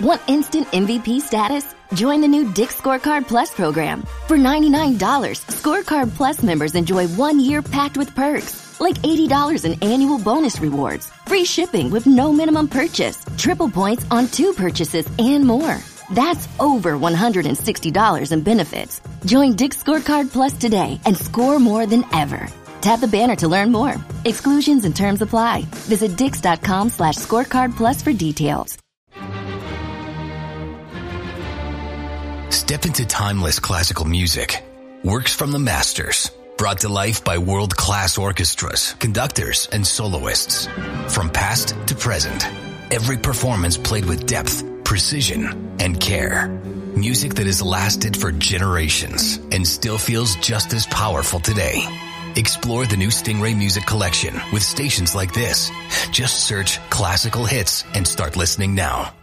Want instant MVP status? Join the new Dick's Scorecard Plus program. For $99, Scorecard Plus members enjoy 1 year packed with perks, like $80 in annual bonus rewards, free shipping with no minimum purchase, triple points on 2 purchases, and more. That's over $160 in benefits. Join Dick's Scorecard Plus today and score more than ever. Tap the banner to learn more. Exclusions and terms apply. Visit dix.com/scorecard plus for details. Step into timeless classical music. Works from the masters. Brought to life by world-class orchestras, conductors, and soloists. From past to present. Every performance played with depth, precision, and care. Music that has lasted for generations and still feels just as powerful today. Explore the new Stingray Music Collection with stations like this. Just search classical hits and start listening now.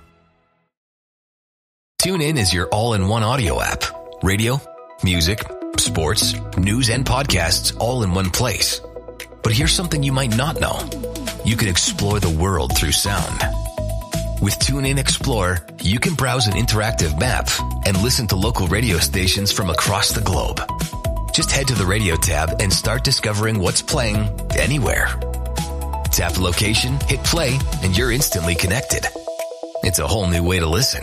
TuneIn is your all-in-one audio app. Radio, music, sports, news, and podcasts all in one place. But here's something you might not know. You can explore the world through sound. With TuneIn Explore, you can browse an interactive map and listen to local radio stations from across the globe. Just head to the radio tab and start discovering what's playing anywhere. Tap the location, hit play, and you're instantly connected. It's a whole new way to listen.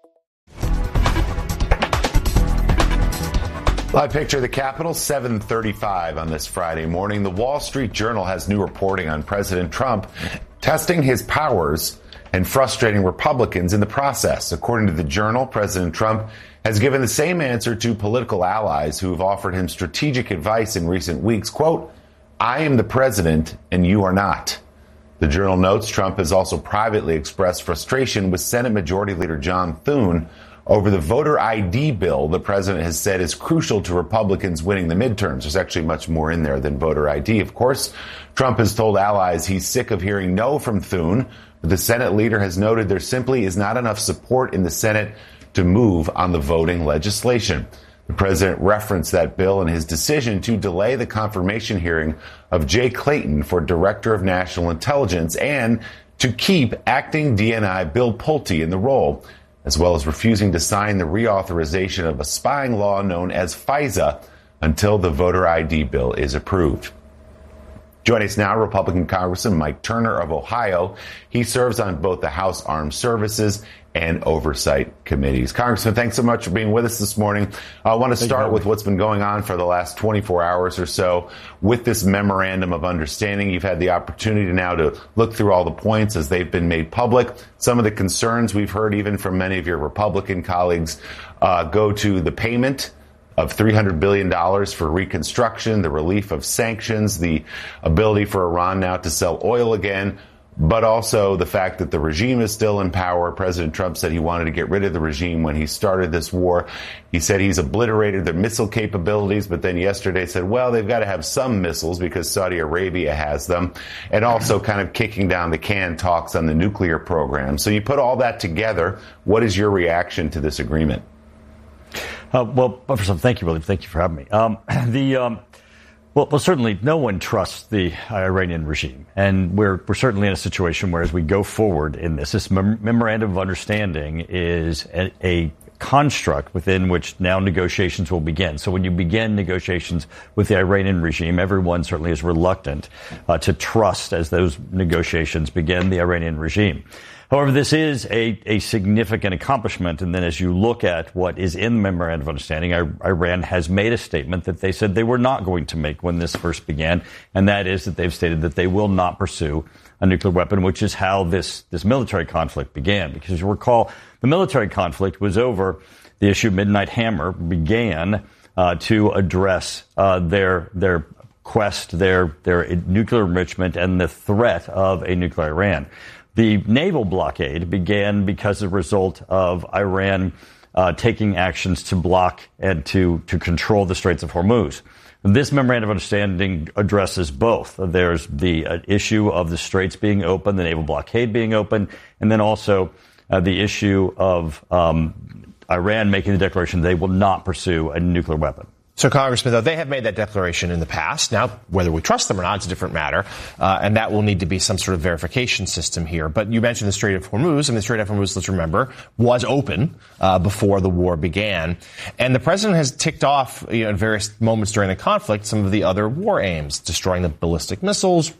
Live picture of the Capitol, 7:35 on this Friday morning. The Wall Street Journal has new reporting on President Trump testing his powers and frustrating Republicans in the process. According to the Journal, President Trump has given the same answer to political allies who have offered him strategic advice in recent weeks. Quote, "I am the president and you are not." The Journal notes Trump has also privately expressed frustration with Senate Majority Leader John Thune over the voter ID bill the president has said is crucial to Republicans winning the midterms. There's actually much more in there than voter ID. Of course, Trump has told allies he's sick of hearing no from Thune, but the Senate leader has noted there simply is not enough support in the Senate to move on the voting legislation. The president referenced that bill in his decision to delay the confirmation hearing of Jay Clayton for Director of National Intelligence and to keep acting DNI Bill Pulte in the role, as well as refusing to sign the reauthorization of a spying law known as FISA until the voter ID bill is approved. Joining us now, Republican Congressman Mike Turner of Ohio. He serves on both the House Armed Services and Oversight Committees. Congressman, thanks so much for being with us this morning. I want to start with what's been going on for the last 24 hours or so with this memorandum of understanding. You've had the opportunity now to look through all the points as they've been made public. Some of the concerns we've heard even from many of your Republican colleagues go to the payment of $300 billion for reconstruction, the relief of sanctions, the ability for Iran now to sell oil again, but also the fact that the regime is still in power. President Trump said he wanted to get rid of the regime when he started this war. He said he's obliterated their missile capabilities, but then yesterday said, well, they've got to have some missiles because Saudi Arabia has them, and also kind of kicking down the can talks on the nuclear program. So you put all that together. What is your reaction to this agreement? Well, first of all, thank you, William. Thank you for having me. Well, certainly no one trusts the Iranian regime. And we're certainly in a situation where as we go forward in this memorandum of understanding is a construct within which now negotiations will begin. So when you begin negotiations with the Iranian regime, everyone certainly is reluctant to trust as those negotiations begin the Iranian regime. However, this is a significant accomplishment. And then as you look at what is in the memorandum of understanding, Iran has made a statement that they said they were not going to make when this first began. And that is that they've stated that they will not pursue a nuclear weapon, which is how this military conflict began. Because as you recall, the military conflict was over. The issue Midnight Hammer began to address their quest, their nuclear enrichment, and the threat of a nuclear Iran. The naval blockade began because of the result of Iran taking actions to block and to control the Straits of Hormuz. This memorandum of understanding addresses both. There's the issue of the straits being open, the naval blockade being open, and then also the issue of Iran making the declaration they will not pursue a nuclear weapon. So, Congressman, though, they have made that declaration in the past. Now, whether we trust them or not, it's a different matter. And that will need to be some sort of verification system here. But you mentioned the Strait of Hormuz. And the Strait of Hormuz, let's remember, was open before the war began. And the president has ticked off, at various moments during the conflict, some of the other war aims, destroying the ballistic missiles,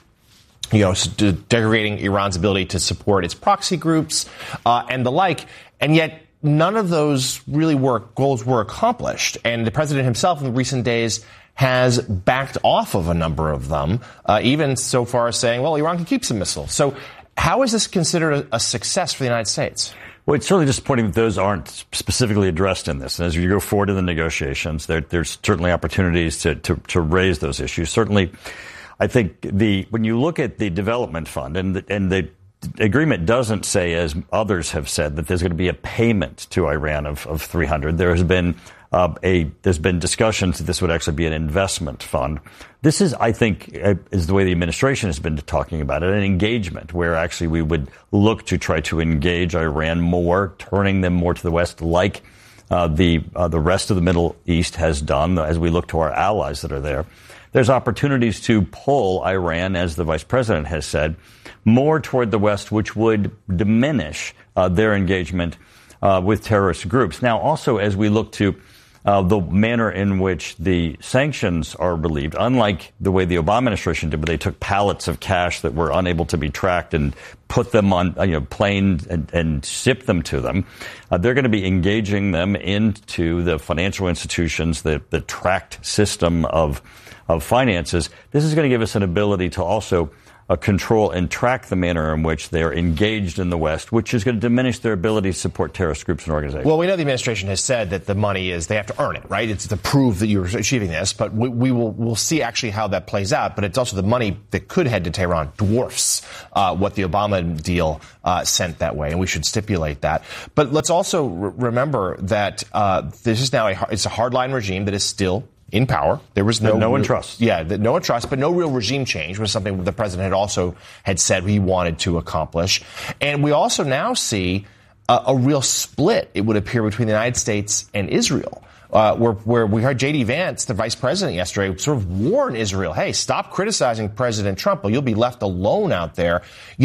degrading Iran's ability to support its proxy groups, and the like. And yet, none of those goals were accomplished. And the president himself in recent days has backed off of a number of them, even so far as saying, well, Iran can keep some missiles. So how is this considered a success for the United States? Well, it's certainly disappointing that those aren't specifically addressed in this. And as you go forward in the negotiations, there's certainly opportunities to raise those issues. Certainly, I think when you look at the development fund and the agreement doesn't say, as others have said, that there's going to be a payment to Iran of $300. There's been discussions that this would actually be an investment fund. This is, I think, is the way the administration has been talking about it, an engagement where actually we would look to try to engage Iran more, turning them more to the West, like the rest of the Middle East has done, as we look to our allies that are there. There's opportunities to pull Iran, as the vice president has said, more toward the West, which would diminish their engagement with terrorist groups. Now, also, as we look to the manner in which the sanctions are relieved, unlike the way the Obama administration did, where they took pallets of cash that were unable to be tracked and put them on planes and ship them to them, they're going to be engaging them into the financial institutions, the tracked system of finances. This is going to give us an ability to also control and track the manner in which they're engaged in the West, which is going to diminish their ability to support terrorist groups and organizations. Well, we know the administration has said that the money they have to earn it, right? It's to prove that you're achieving this, but we'll see actually how that plays out. But it's also the money that could head to Tehran dwarfs what the Obama deal sent that way, and we should stipulate that. But let's also remember that this is now it's a hardline regime that is still in power. There was no one trusts. Yeah, no one trusts, but no real regime change was something the president had said he wanted to accomplish. And we also now see a real split, it would appear, between the United States and Israel. Where we heard J.D. Vance, the vice president yesterday, sort of warn Israel, hey, stop criticizing President Trump or you'll be left alone out there.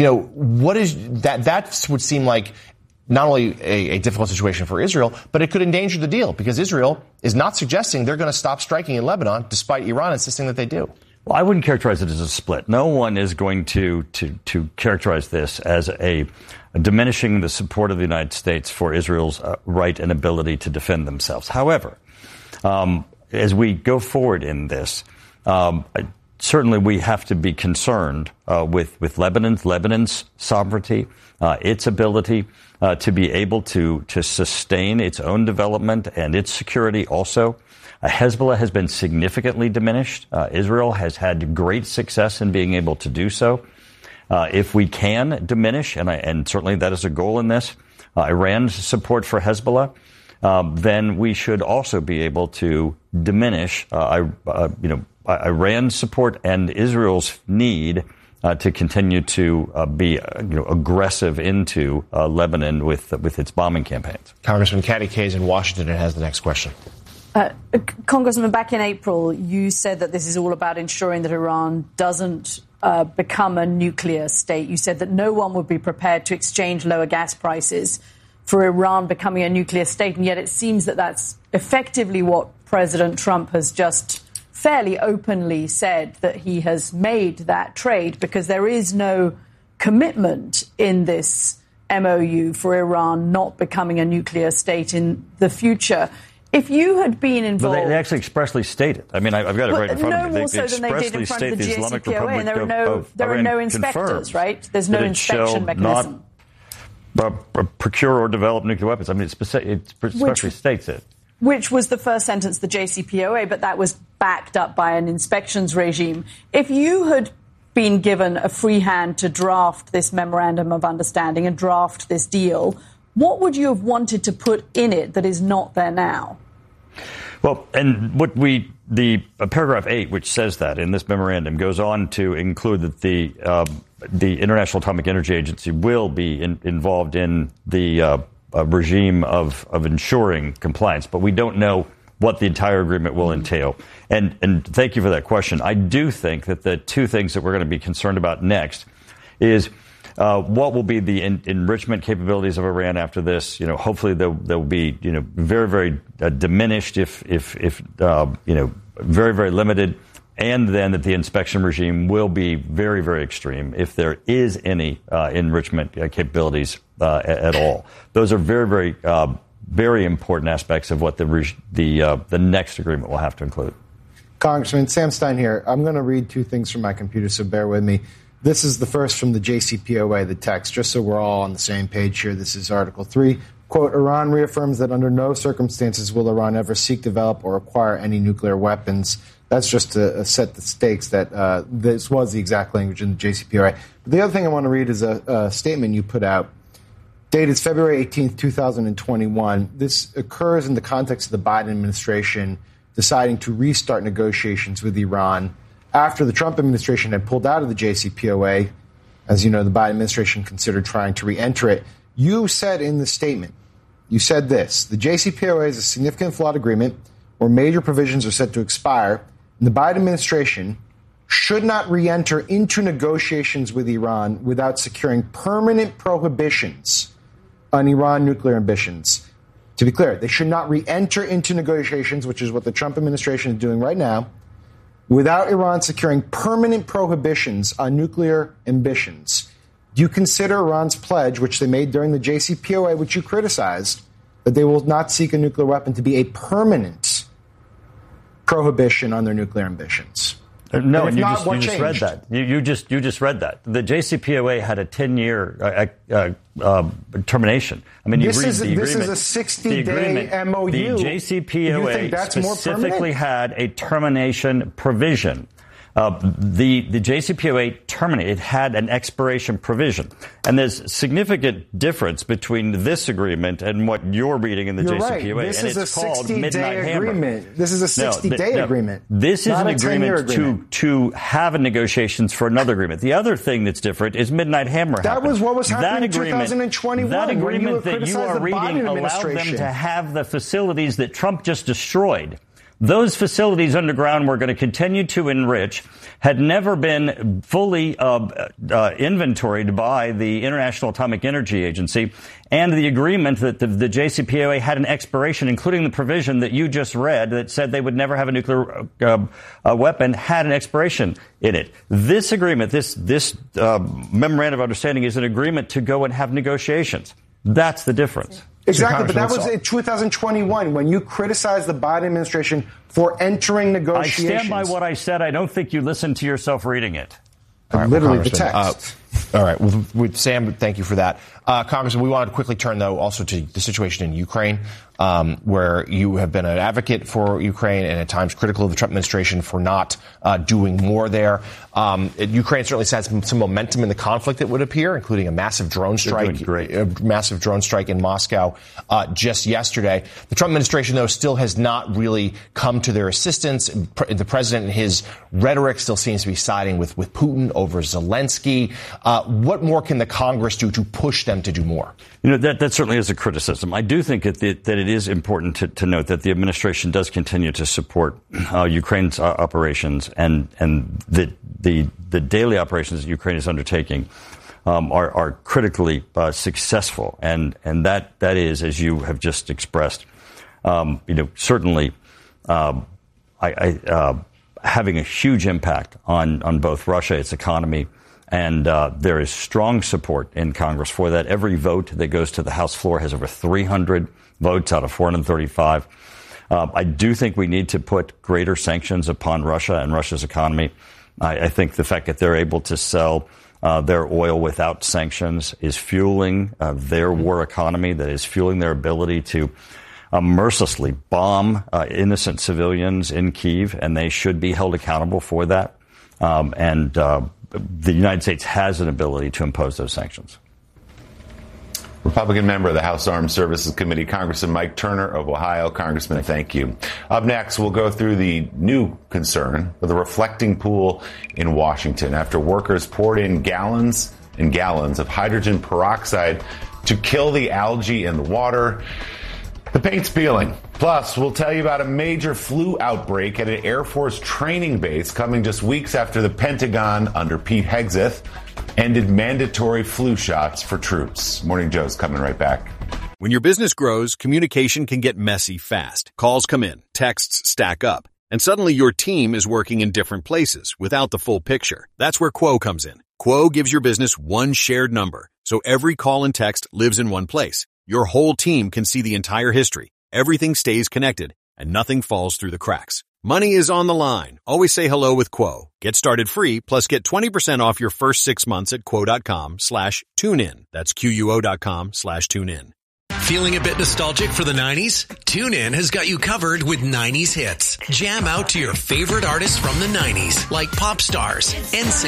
What is that? That would seem like not only a difficult situation for Israel, but it could endanger the deal because Israel is not suggesting they're going to stop striking in Lebanon, despite Iran insisting that they do. Well, I wouldn't characterize it as a split. No one is going to characterize this as a diminishing the support of the United States for Israel's right and ability to defend themselves. However, as we go forward in this, certainly we have to be concerned with Lebanon's sovereignty, its ability to be able to sustain its own development and its security also. Hezbollah has been significantly diminished. Israel has had great success in being able to do so. If we can diminish, and certainly that is a goal in this, Iran's support for Hezbollah, then we should also be able to diminish, Iran's support and Israel's need to continue to be aggressive into Lebanon with its bombing campaigns. Congressman Katty Kayes in Washington has the next question. Congressman, back in April, you said that this is all about ensuring that Iran doesn't become a nuclear state. You said that no one would be prepared to exchange lower gas prices for Iran becoming a nuclear state, and yet it seems that that's effectively what President Trump has just fairly openly said, that he has made that trade, because there is no commitment in this MOU for Iran not becoming a nuclear state in the future. If you had been involved... Well, they actually expressly state it. I mean, I've got it right in front of me. No more so than they did in front of the JCPOA, and there are no inspectors, right? There's no inspection mechanism. Procure or develop nuclear weapons. I mean, it especially states it. Which was the first sentence, the JCPOA, but that was backed up by an inspections regime. If you had been given a free hand to draft this memorandum of understanding and draft this deal, what would you have wanted to put in it that is not there now? Well, and the paragraph 8, which says that in this memorandum, goes on to include that the International Atomic Energy Agency will be involved in the regime of ensuring compliance. But we don't know what the entire agreement will entail. And thank you for that question. I do think that the two things that we're going to be concerned about next is what will be the enrichment capabilities of Iran after this. Hopefully they'll be, very, very diminished if very, very limited. And then that the inspection regime will be very, very extreme if there is any enrichment capabilities at all. Those are very, very, very important aspects of what the next agreement will have to include. Congressman Sam Stein here. I'm going to read two things from my computer, so bear with me. This is the first from the JCPOA, the text, just so we're all on the same page here. This is Article 3. Quote, Iran reaffirms that under no circumstances will Iran ever seek, develop, or acquire any nuclear weapons. That's just to set the stakes that this was the exact language in the JCPOA. But the other thing I want to read is a statement you put out, dated February 18th, 2021. This occurs in the context of the Biden administration deciding to restart negotiations with Iran after the Trump administration had pulled out of the JCPOA. As you know, the Biden administration considered trying to re-enter it. You said in the statement, you said this, the JCPOA is a significant flawed agreement where major provisions are set to expire, and the Biden administration should not re-enter into negotiations with Iran without securing permanent prohibitions on Iran nuclear ambitions. To be clear, they should not re-enter into negotiations, which is what the Trump administration is doing right now, without Iran securing permanent prohibitions on nuclear ambitions. Do you consider Iran's pledge, which they made during the JCPOA, which you criticized, that they will not seek a nuclear weapon, to be a permanent prohibition on their nuclear ambitions? No, and you just read that. You just read that. The JCPOA had a 10-year termination. I mean, this you read is, the agreement. This is a 60-day MOU. The JCPOA specifically had a termination provision. The JCPOA terminated. It had an expiration provision. And there's significant difference between this agreement and what you're reading in the JCPOA. Right. This and is it's a called 60-day agreement. This is a 60-day agreement. This is an agreement to have a negotiations for another agreement. The other thing that's different is Midnight Hammer. That was what was happening in 2021. That agreement that you are reading allowed them to have the facilities that Trump just destroyed. Those facilities underground were going to continue to enrich, had never been fully inventoried by the International Atomic Energy Agency, and the agreement that the JCPOA had an expiration, including the provision that you just read that said they would never have a nuclear weapon, had an expiration in it. This agreement, this memorandum of understanding, is an agreement to go and have negotiations. That's the difference. Exactly, but that was in 2021 when you criticized the Biden administration for entering negotiations. I stand by what I said. I don't think you listened to yourself reading it. Right, literally the text. All right. With Sam, thank you for that. Congressman, we wanted to quickly turn, though, also to the situation in Ukraine, where you have been an advocate for Ukraine and at times critical of the Trump administration for not doing more there. Ukraine certainly has some momentum in the conflict, it would appear, including a massive drone strike, in Moscow just yesterday. The Trump administration, though, still has not really come to their assistance. The president, in his rhetoric, still seems to be siding with Putin over Zelensky. What more can the Congress do to push them to do more? That certainly is a criticism. I do think that it is important to note that the administration does continue to support Ukraine's operations, and the daily operations that Ukraine is undertaking are critically successful, and that is, as you have just expressed, certainly having a huge impact on both Russia, its economy. And there is strong support in Congress for that. Every vote that goes to the House floor has over 300 votes out of 435. I do think we need to put greater sanctions upon Russia and Russia's economy. I think the fact that they're able to sell their oil without sanctions is fueling their war economy, that is fueling their ability to mercilessly bomb innocent civilians in Kyiv, and they should be held accountable for that. The United States has an ability to impose those sanctions. Republican member of the House Armed Services Committee, Congressman Mike Turner of Ohio. Congressman, thank you. Up next, we'll go through the new concern with the reflecting pool in Washington after workers poured in gallons and gallons of hydrogen peroxide to kill the algae in the water. The paint's peeling. Plus, we'll tell you about a major flu outbreak at an Air Force training base coming just weeks after the Pentagon, under Pete Hegseth, ended mandatory flu shots for troops. Morning Joe's coming right back. When your business grows, communication can get messy fast. Calls come in, texts stack up, and suddenly your team is working in different places without the full picture. That's where Quo comes in. Quo gives your business one shared number, so every call and text lives in one place. Your whole team can see the entire history. Everything stays connected, and nothing falls through the cracks. Money is on the line. Always say hello with Quo. Get started free, plus get 20% off your first 6 months at quo.com/tunein. That's QUO.com/tunein. Feeling a bit nostalgic for the 90s? TuneIn has got you covered with 90s hits. Jam out to your favorite artists from the 90s, like pop stars, NSYNC,